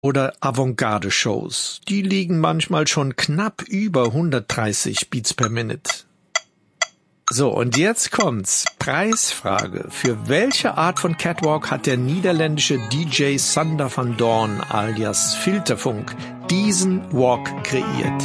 oder Avantgarde-Shows. Die liegen manchmal schon knapp über 130 Beats per Minute. So, und jetzt kommt's. Preisfrage. Für welche Art von Catwalk hat der niederländische DJ Sander van Doorn alias Filterfunk diesen Walk kreiert?